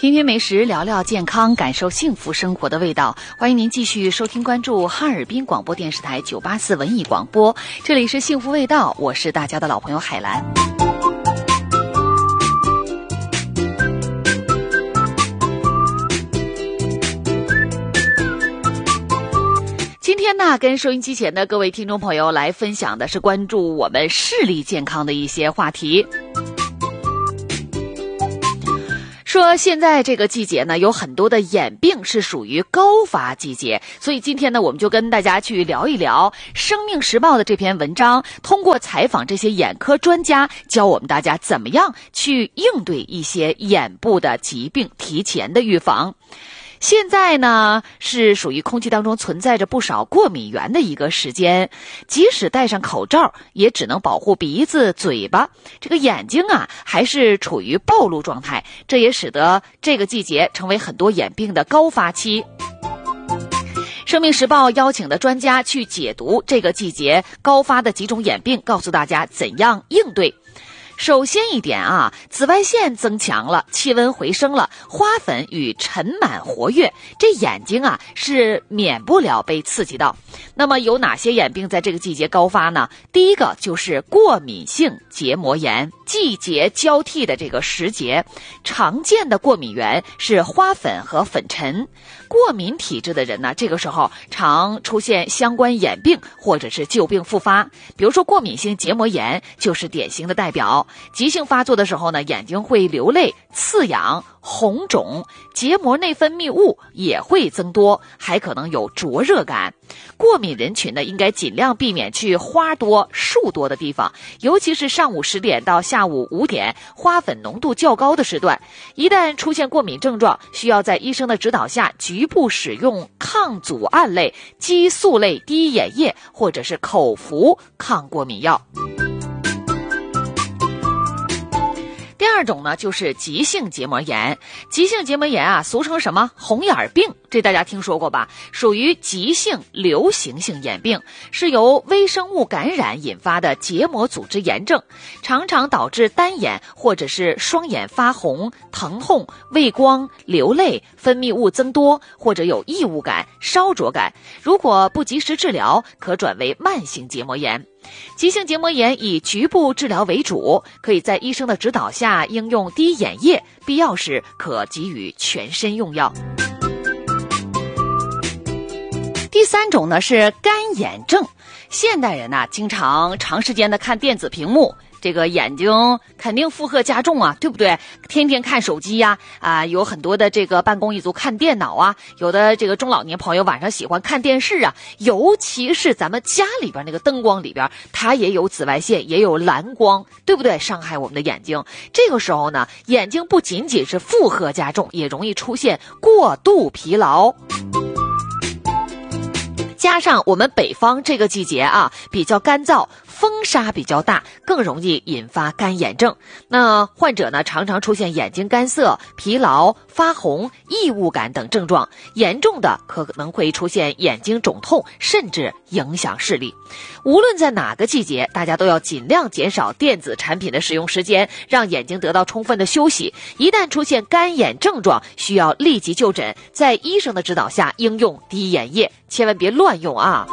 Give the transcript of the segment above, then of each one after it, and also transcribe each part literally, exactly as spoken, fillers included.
品品美食，聊聊健康，感受幸福生活的味道。欢迎您继续收听关注哈尔滨广播电视台九八四文艺广播，这里是幸福味道，我是大家的老朋友海兰。今天呢，跟收音机前的各位听众朋友来分享的是关注我们视力健康的一些话题。说现在这个季节呢，有很多的眼病是属于高发季节，所以今天呢，我们就跟大家去聊一聊《生命时报》的这篇文章，通过采访这些眼科专家，教我们大家怎么样去应对一些眼部的疾病，提前的预防。现在呢，是属于空气当中存在着不少过敏源的一个时间，即使戴上口罩，也只能保护鼻子、嘴巴，这个眼睛啊，还是处于暴露状态，这也使得这个季节成为很多眼病的高发期。生命时报邀请的专家去解读这个季节高发的几种眼病，告诉大家怎样应对。首先一点啊，紫外线增强了，气温回升了，花粉与尘螨活跃，这眼睛啊是免不了被刺激到。那么有哪些眼病在这个季节高发呢？第一个就是过敏性结膜炎。季节交替的这个时节，常见的过敏源是花粉和粉尘。过敏体质的人呢，这个时候常出现相关眼病或者是旧病复发。比如说过敏性结膜炎就是典型的代表。急性发作的时候呢，眼睛会流泪、刺痒、红肿，结膜内分泌物也会增多，还可能有灼热感。过敏人群呢，应该尽量避免去花多、树多的地方，尤其是上午十点到下午五点，花粉浓度较高的时段。一旦出现过敏症状，需要在医生的指导下局部使用抗组胺类、激素类滴眼液或者是口服抗过敏药。第二种呢，就是急性结膜炎。急性结膜炎啊，俗称什么红眼病，这大家听说过吧？属于急性流行性眼病，是由微生物感染引发的结膜组织炎症，常常导致单眼或者是双眼发红、疼痛、畏光、流泪、分泌物增多，或者有异物感、烧灼感。如果不及时治疗，可转为慢性结膜炎。急性结膜炎以局部治疗为主，可以在医生的指导下应用滴眼液，必要时可给予全身用药。第三种呢是干眼症。现代人呢、啊、经常长时间的看电子屏幕，这个眼睛肯定负荷加重啊，对不对？天天看手机呀、啊，啊，有很多的这个办公一族看电脑啊，有的这个中老年朋友晚上喜欢看电视啊，尤其是咱们家里边那个灯光里边，它也有紫外线，也有蓝光，对不对？伤害我们的眼睛。这个时候呢，眼睛不仅仅是负荷加重，也容易出现过度疲劳。加上我们北方这个季节啊比较干燥，风沙比较大，更容易引发干眼症。那患者呢常常出现眼睛干涩、疲劳、发红、异物感等症状，严重的可能会出现眼睛肿痛，甚至影响视力。无论在哪个季节，大家都要尽量减少电子产品的使用时间，让眼睛得到充分的休息。一旦出现干眼症状，需要立即就诊，在医生的指导下应用滴眼液，千万别乱用啊。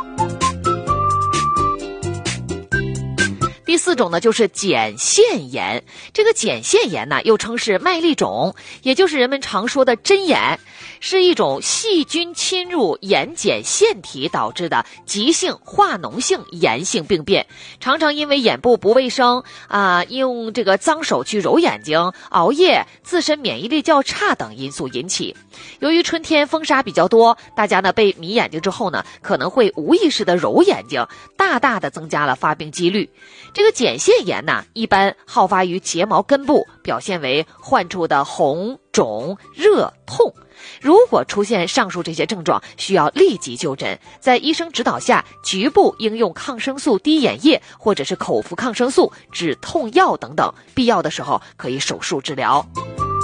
第四种呢，就是睑腺炎。这个睑腺炎呢，又称是麦粒肿，也就是人们常说的针眼，是一种细菌侵入眼睑腺体导致的急性化脓性炎性病变，常常因为眼部不卫生啊、呃，用这个脏手去揉眼睛、熬夜、自身免疫力较差等因素引起。由于春天风沙比较多，大家呢被迷眼睛之后呢，可能会无意识的揉眼睛，大大的增加了发病几率。这个睑腺炎呢，一般好发于睫毛根部，表现为患处的红、肿、热、痛。如果出现上述这些症状，需要立即就诊，在医生指导下局部应用抗生素滴眼液或者是口服抗生素、止痛药等等，必要的时候可以手术治疗。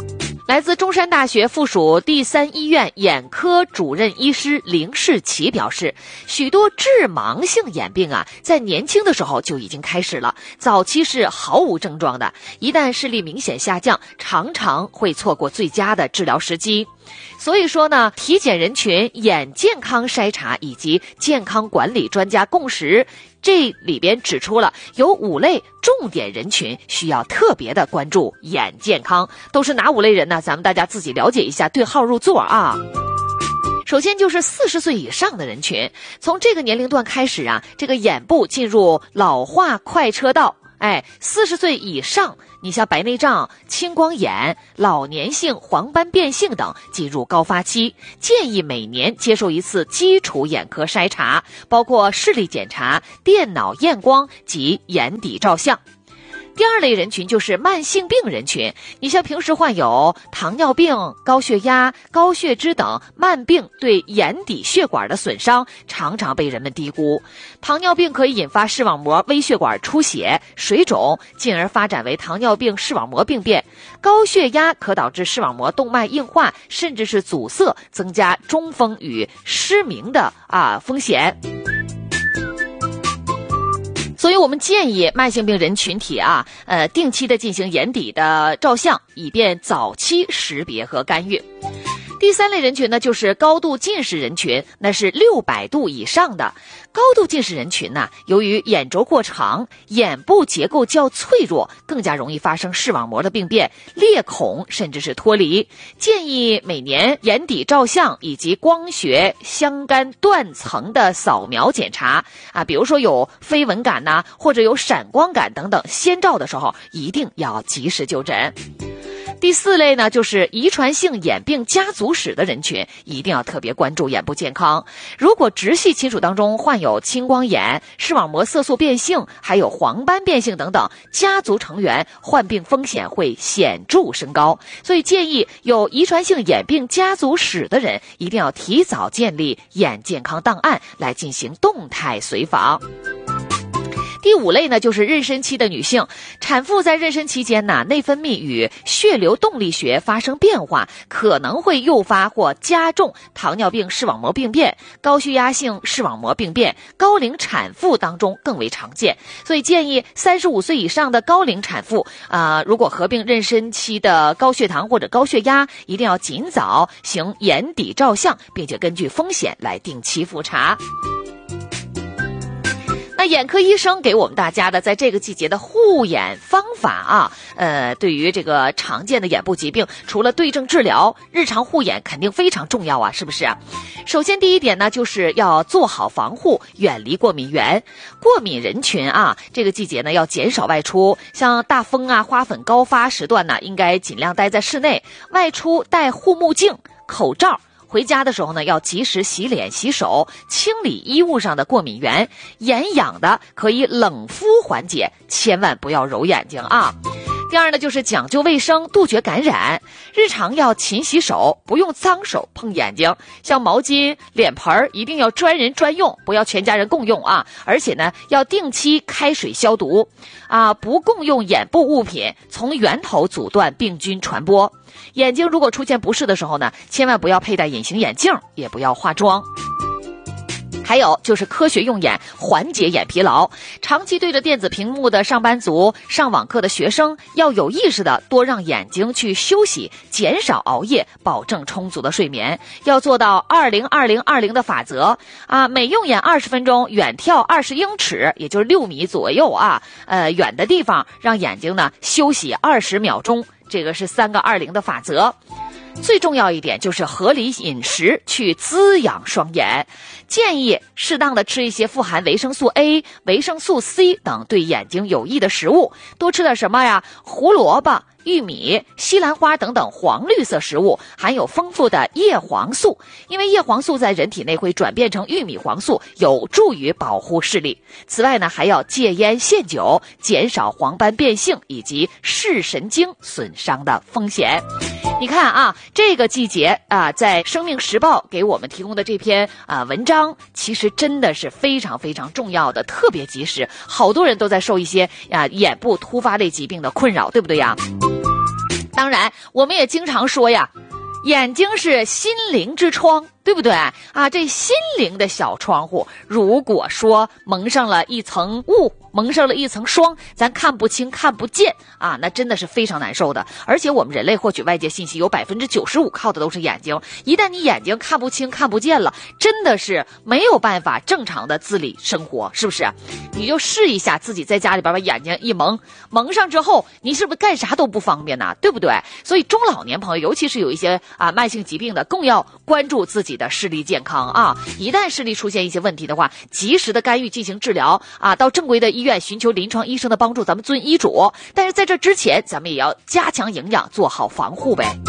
来自中山大学附属第三医院眼科主任医师林世奇表示，许多致盲性眼病啊，在年轻的时候就已经开始了，早期是毫无症状的，一旦视力明显下降，常常会错过最佳的治疗时机。所以说呢，体检人群眼健康筛查以及健康管理专家共识，这里边指出了有五类重点人群需要特别的关注眼健康。都是哪五类人呢？咱们大家自己了解一下，对号入座啊。首先就是四十岁以上的人群，从这个年龄段开始啊，这个眼部进入老化快车道。哎，四十岁以上，你像白内障、青光眼、老年性黄斑变性等进入高发期，建议每年接受一次基础眼科筛查，包括视力检查、电脑验光及眼底照相。第二类人群就是慢性病人群，你像平时患有糖尿病、高血压、高血脂等慢病对眼底血管的损伤，常常被人们低估。糖尿病可以引发视网膜微血管出血、水肿，进而发展为糖尿病视网膜病变。高血压可导致视网膜动脉硬化，甚至是阻塞，增加中风与失明的啊风险。所以我们建议慢性病人群体啊，呃，定期的进行眼底的照相，以便早期识别和干预。第三类人群呢，就是高度近视人群，那是六百度以上的。高度近视人群呢，由于眼轴过长，眼部结构较脆弱，更加容易发生视网膜的病变、裂孔，甚至是脱离。建议每年眼底照相以及光学相干断层的扫描检查啊，比如说有飞蚊感呐、啊，或者有闪光感等等，先兆的时候一定要及时就诊。第四类呢，就是遗传性眼病家族史的人群，一定要特别关注眼部健康。如果直系亲属当中患有青光眼、视网膜色素变性，还有黄斑变性等等，家族成员患病风险会显著升高。所以建议有遗传性眼病家族史的人，一定要提早建立眼健康档案，来进行动态随访。第五类呢，就是妊娠期的女性，产妇在妊娠期间呢，内分泌与血流动力学发生变化，可能会诱发或加重糖尿病视网膜病变、高血压性视网膜病变，高龄产妇当中更为常见。所以建议三十五岁以上的高龄产妇啊、呃，如果合并妊娠期的高血糖或者高血压，一定要尽早行眼底照相，并且根据风险来定期复查。那眼科医生给我们大家的在这个季节的护眼方法啊，呃，对于这个常见的眼部疾病，除了对症治疗，日常护眼肯定非常重要啊，是不是？首先第一点呢，就是要做好防护，远离过敏源。过敏人群啊，这个季节呢要减少外出，像大风啊、花粉高发时段呢，应该尽量待在室内，外出戴护目镜、口罩。回家的时候呢，要及时洗脸洗手，清理衣物上的过敏源。眼痒的可以冷敷缓解，千万不要揉眼睛啊。第二呢，就是讲究卫生，杜绝感染。日常要勤洗手，不用脏手碰眼睛。像毛巾、脸盆一定要专人专用，不要全家人共用啊。而且呢，要定期开水消毒啊，不共用眼部物品，从源头阻断病菌传播。眼睛如果出现不适的时候呢，千万不要佩戴隐形眼镜，也不要化妆。还有就是科学用眼，缓解眼疲劳。长期对着电子屏幕的上班族、上网课的学生，要有意识的多让眼睛去休息，减少熬夜，保证充足的睡眠。要做到二零二零二零的法则啊，每用眼二十分钟，远眺二十英尺，也就是六米左右啊，呃，远的地方让眼睛呢休息二十秒钟。这个是三个二零的法则。最重要一点就是合理饮食，去滋养双眼。建议适当的吃一些富含维生素 A、维生素 C 等对眼睛有益的食物，多吃点什么呀？胡萝卜、玉米、西兰花等等黄绿色食物，含有丰富的叶黄素，因为叶黄素在人体内会转变成玉米黄素，有助于保护视力。此外呢，还要戒烟限酒，减少黄斑变性以及视神经损伤的风险。你看啊，这个季节啊，在生命时报给我们提供的这篇啊文章，其实真的是非常非常重要的，特别及时。好多人都在受一些啊眼部突发类疾病的困扰，对不对呀？ 当然，我们也经常说呀，眼睛是心灵之窗，对不对啊？这心灵的小窗户，如果说蒙上了一层雾，蒙上了一层霜，咱看不清看不见啊，那真的是非常难受的。而且我们人类获取外界信息有百分之九十五靠的都是眼睛，一旦你眼睛看不清看不见了，真的是没有办法正常的自理生活，是不是？你就试一下自己在家里边把眼睛一蒙，蒙上之后，你是不是干啥都不方便呢？对不对？所以中老年朋友，尤其是有一些啊慢性疾病的，更要关注自己的视力健康啊！一旦视力出现一些问题的话，及时的干预进行治疗啊，到正规的医院寻求临床医生的帮助，咱们遵医嘱。但是在这之前，咱们也要加强营养，做好防护呗。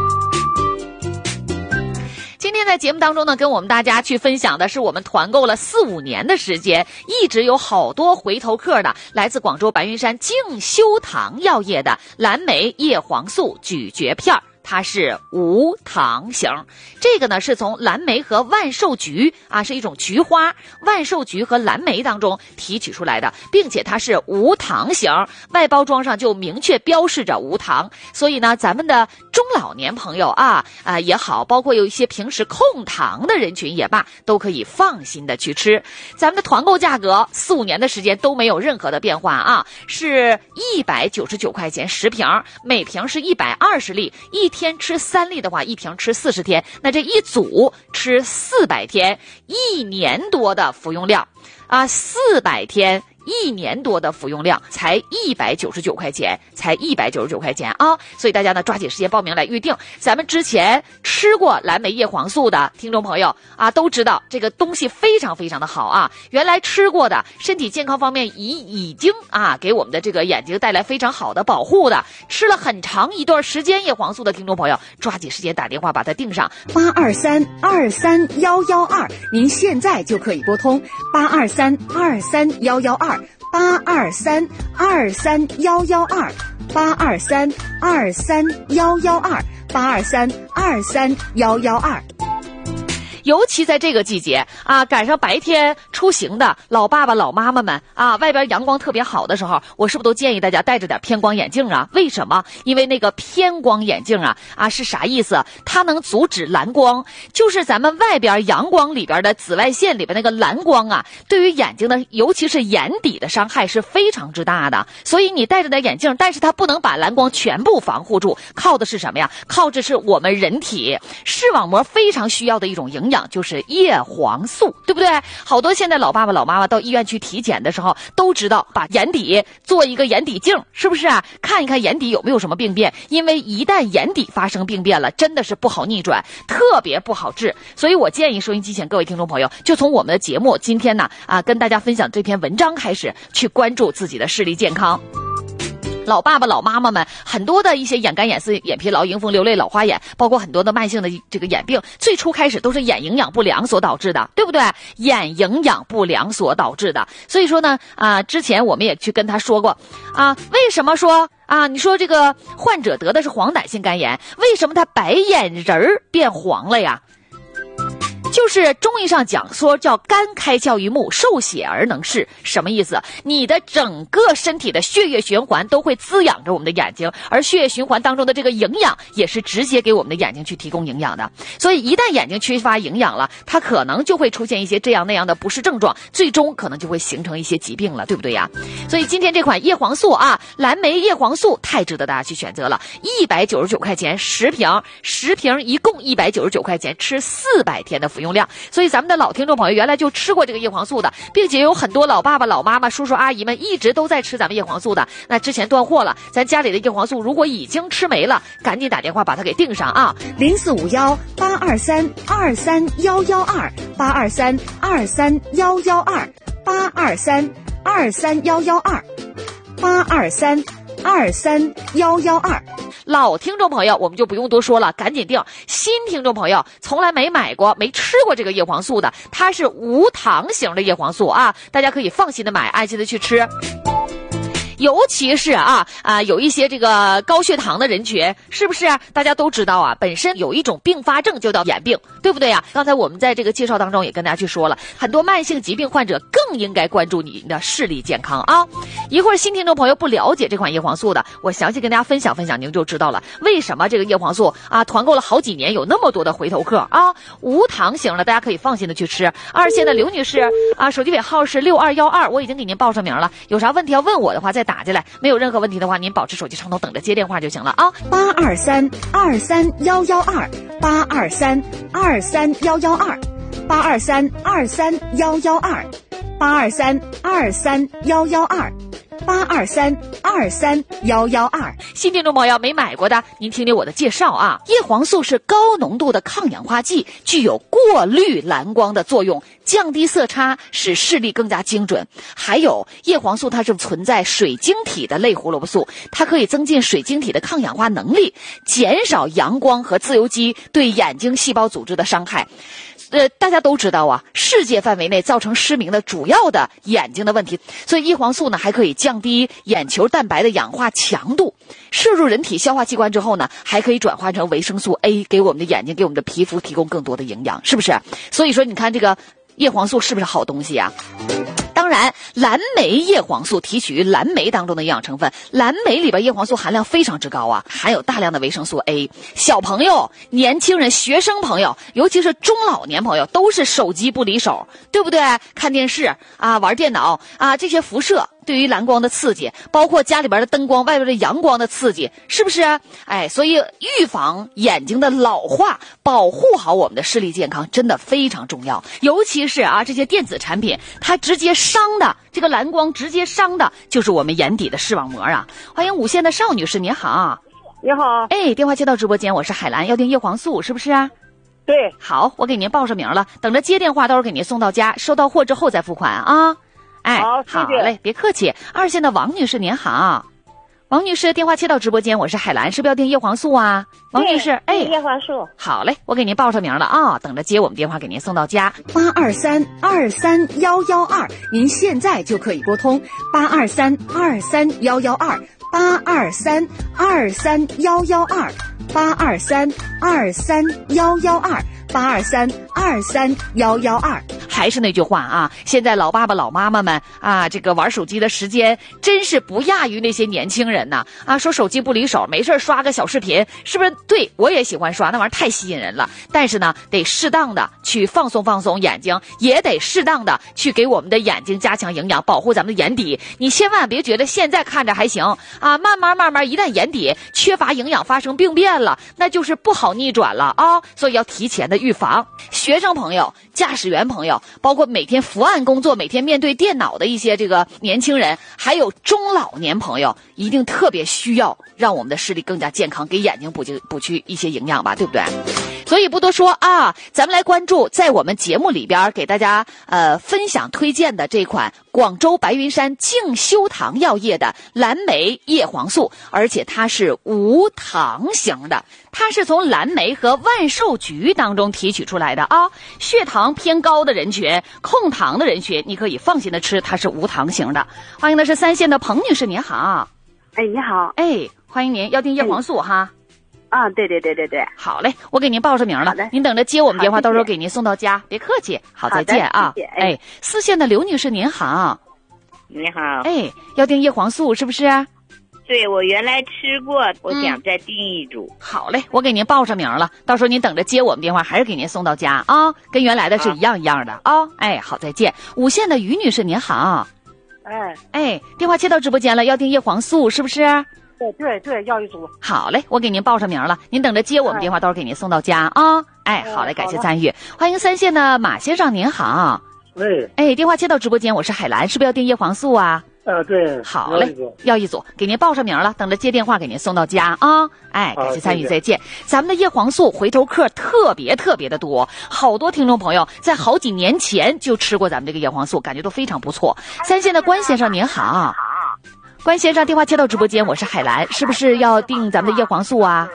今天在节目当中呢，跟我们大家去分享的是我们团购了四五年的时间，一直有好多回头客的，来自广州白云山静修堂药业的蓝莓叶黄素咀嚼片，它是无糖型，这个呢是从蓝莓和万寿菊啊，是一种菊花，万寿菊和蓝莓当中提取出来的，并且它是无糖型，外包装上就明确标示着无糖。所以呢，咱们的中老年朋友啊啊也好，包括有一些平时控糖的人群也罢，都可以放心的去吃。咱们的团购价格四五年的时间都没有任何的变化啊，是一百九十九块钱十瓶，每瓶是一百二十粒，一天吃三粒的话，一瓶吃四十天，那这一组吃四百天，一年多的服用量啊，四百天。一年多的服用量才一百九十九块钱，才一百九十九块钱啊！所以大家呢抓紧时间报名来预定。咱们之前吃过蓝莓叶黄素的听众朋友啊，都知道这个东西非常非常的好啊。原来吃过的，身体健康方面已已经啊给我们的这个眼睛带来非常好的保护的，吃了很长一段时间叶黄素的听众朋友，抓紧时间打电话把它订上。 八二三二三幺幺二，您现在就可以拨通八二三二三幺幺二。八二三二三幺幺二，八二三二三幺幺二，八二三二三幺幺二。 尤其在这个季节啊，赶上白天出行的老爸爸老妈妈们啊，外边阳光特别好的时候，我是不是都建议大家戴着点偏光眼镜啊？为什么？因为那个偏光眼镜啊啊是啥意思？它能阻止蓝光，就是咱们外边阳光里边的紫外线里边那个蓝光啊，对于眼睛的尤其是眼底的伤害是非常之大的。所以你戴着点眼镜，但是它不能把蓝光全部防护住，靠的是什么呀？靠的是我们人体视网膜非常需要的一种营养，就是叶黄素，对不对？好多现在老爸爸老妈妈到医院去体检的时候，都知道把眼底做一个眼底镜，是不是啊？看一看眼底有没有什么病变，因为一旦眼底发生病变了，真的是不好逆转，特别不好治。所以我建议收音机前各位听众朋友，就从我们的节目今天呢啊跟大家分享这篇文章开始，去关注自己的视力健康。老爸爸老妈妈们很多的一些眼干眼涩眼疲劳迎风流泪老花眼，包括很多的慢性的这个眼病，最初开始都是眼营养不良所导致的，对不对？眼营养不良所导致的。所以说呢啊、呃，之前我们也去跟他说过啊，为什么说啊你说这个患者得的是黄疸性肝炎，为什么他白眼仁儿变黄了呀？就是中医上讲说叫肝开窍于目，受血而能视，什么意思？你的整个身体的血液循环都会滋养着我们的眼睛，而血液循环当中的这个营养也是直接给我们的眼睛去提供营养的。所以一旦眼睛缺乏营养了，它可能就会出现一些这样那样的不适症状，最终可能就会形成一些疾病了，对不对呀？所以今天这款叶黄素啊，蓝莓叶黄素太值得大家去选择了，一百九十九块钱十瓶，十瓶一共一百九十九块钱，吃四百天的服用量。所以咱们的老听众朋友原来就吃过这个叶黄素的，并且有很多老爸爸老妈妈叔叔阿姨们一直都在吃咱们叶黄素的，那之前断货了，咱家里的叶黄素如果已经吃没了，赶紧打电话把它给订上啊。 零四五幺八二三二三幺幺二，八二三二三幺幺二，八二三二三幺幺二，八二三二三幺幺二。 老听众朋友我们就不用多说了，赶紧订。新听众朋友从来没买过没吃过这个叶黄素的，它是无糖型的叶黄素啊，大家可以放心的买，安心的去吃。 尤其是啊啊有一些这个高血糖的人群，是不是大家都知道啊？本身有一种并发症就叫眼病，对不对呀？刚才我们在这个介绍当中也跟大家去说了，很多慢性疾病患者更应该关注你的视力健康啊。一会儿新听众朋友不了解这款叶黄素的，我详细跟大家分享分享，您就知道了为什么这个叶黄素啊团购了好几年有那么多的回头客啊。无糖型的大家可以放心的去吃。二线的刘女士啊，手机尾号是六二一二，我已经给您报上名了，有啥问题要问我的话再打进来，没有任何问题的话您保持手机畅通，等着接电话就行了啊。 八二三二三幺幺二，八二三二三幺幺二，八二三二三幺幺二，八二三二三幺幺二，八二三二三幺幺二。 新听众朋友没买过的，您听听我的介绍啊。叶黄素是高浓度的抗氧化剂，具有过滤蓝光的作用，降低色差，使视力更加精准。还有叶黄素它是存在水晶体的类胡萝卜素，它可以增进水晶体的抗氧化能力，减少阳光和自由基对眼睛细胞组织的伤害。呃，大家都知道啊，世界范围内造成失明的主要的眼睛的问题，所以叶黄素呢还可以降低眼球蛋白的氧化强度，摄入人体消化器官之后呢，还可以转化成维生素 A， 给我们的眼睛、给我们的皮肤提供更多的营养，是不是？所以说，你看这个叶黄素是不是好东西啊？当然，蓝莓叶黄素提取于蓝莓当中的营养成分，蓝莓里边叶黄素含量非常之高啊，含有大量的维生素 A。小朋友、年轻人、学生朋友，尤其是中老年朋友，都是手机不离手，对不对？看电视啊，玩电脑啊，这些辐射对于蓝光的刺激，包括家里边的灯光、外边的阳光的刺激，是不是？哎，所以预防眼睛的老化，保护好我们的视力健康，真的非常重要。尤其是啊，这些电子产品，它直接伤的这个蓝光，直接伤的就是我们眼底的视网膜啊。欢迎五线的邵女士，您好。 你好。 哎，电话接到直播间，我是海兰，要订叶黄素，是不是啊？ 对。 好，我给您报上名了，等着接电话，到时候给您送到家，收到货之后再付款啊。哎， 好，谢谢。 好嘞，别客气。二线的王女士您好，王女士电话接到直播间，我是海兰，是不是要订叶黄素啊？王女士，哎， 叶黄素。 好嘞，我给您报上名了啊，等着接我们电话给您送到家。 八二三二三幺幺二，您现在就可以拨通八二三二三幺幺二，八二三二三幺幺二，八二三二三幺幺二，八二三二三幺幺二。 还是那句话啊，现在老爸爸老妈妈们啊，这个玩手机的时间真是不亚于那些年轻人呐啊！说手机不离手，没事刷个小视频，是不是？对，我也喜欢刷，那玩意儿太吸引人了。但是呢，得适当的去放松放松眼睛，也得适当的去给我们的眼睛加强营养，保护咱们的眼底。你千万别觉得现在看着还行啊，慢慢慢慢，一旦眼底缺乏营养，发生病变了，那就是不好逆转了啊！所以要提前的预防。学生朋友、驾驶员朋友，包括每天伏案工作、每天面对电脑的一些这个年轻人，还有中老年朋友，一定特别需要让我们的视力更加健康，给眼睛补去补去一些营养吧，对不对？所以不多说啊，咱们来关注在我们节目里边给大家呃分享推荐的这款广州白云山净修堂药业的蓝莓叶黄素，而且它是无糖型的，它是从蓝莓和万寿菊当中提取出来的啊。血糖偏高的人群、控糖的人群，你可以放心的吃，它是无糖型的。欢迎的是三线的彭女士，您好。 哎，你好。 哎，欢迎您，要订叶黄素、哎、哈。 啊，对对对对对， 好嘞，我给您报上名了，您等着接我们电话，到时候给您送到家，别客气，好，再见啊。 谢谢。 哎，四线的刘女士您好。 你好。 哎，要订叶黄素是不是？ 对，我原来吃过，我想再订一组、嗯。 好嘞，我给您报上名了，到时候您等着接我们电话，还是给您送到家啊，跟原来的是一样一样的啊。哎，好，再见。五线的于女士您好。 哎哎，电话接到直播间了，要订叶黄素是不是？ 对对对，要一组。 好嘞，我给您报上名了，您等着接我们电话，到时候给您送到家啊。哎，好嘞，感谢参与。欢迎三线的马先生您好。 喂。 哎，电话接到直播间，我是海兰，是不是要订叶黄素啊？ 呃，对。 好嘞，要一组，给您报上名了，等着接电话给您送到家啊。哎，感谢参与，再见。咱们的叶黄素回头客特别特别的多，好多听众朋友在好几年前就吃过咱们这个叶黄素，感觉都非常不错。三线的关先生您好。关先生，电话接到直播间，我是海兰，是不是要订咱们的叶黄素啊？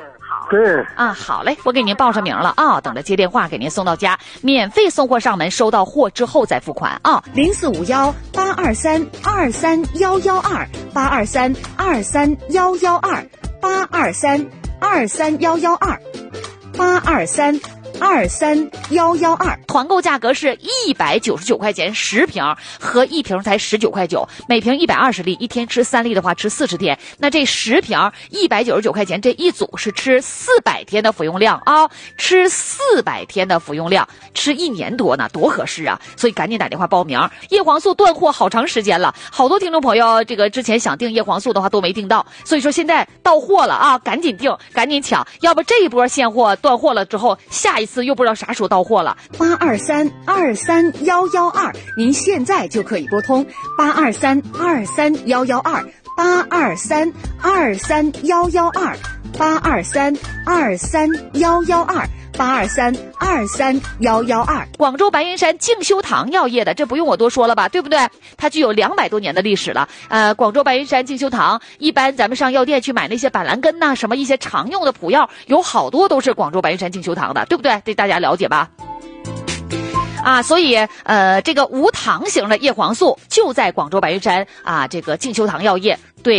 对啊，好嘞，我给您报上名了啊，等着接电话给您送到家，免费送货上门，收到货之后再付款啊。 零四五幺八二三二三幺幺二八二三二三幺幺二八二三二三幺幺二八二三二三幺幺二， 团购价格是一百九十九块钱十瓶，合一瓶才十九块九，每瓶一百二十粒，一天吃三粒的话吃四十天，那这十瓶一百九十九块钱，这一组是吃四百天的服用量啊，吃四百天的服用量，吃一年多呢，多合适啊！所以赶紧打电话报名。叶黄素断货好长时间了，好多听众朋友这个之前想订叶黄素的话都没订到，所以说现在到货了啊，赶紧订，赶紧抢，要不这一波现货断货了之后，下一次又不知道啥时候到货了。 八二三二三幺幺二，您现在就可以拨通八二三二三幺幺二八二三二三幺幺二八二三二三幺幺二八二三二三幺幺二。 广州白云山静修堂药业的，这不用我多说了吧，对不对？它具有两百多年的历史了。呃，广州白云山静修堂，一般咱们上药店去买那些板蓝根呐、啊，什么一些常用的补药，有好多都是广州白云山静修堂的，对不对？这大家了解吧？啊，所以呃，这个无糖型的叶黄素就在广州白云山啊，这个静修堂药业。对。